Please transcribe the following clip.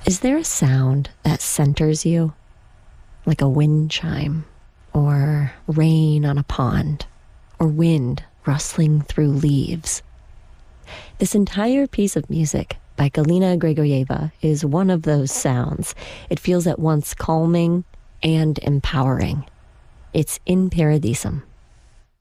Is there a sound that centers you, like a wind chime, or rain on a pond, or wind rustling through leaves? This entire piece of music by Galina Grigorieva is one of those sounds. It feels at once calming and empowering. It's In Paradisum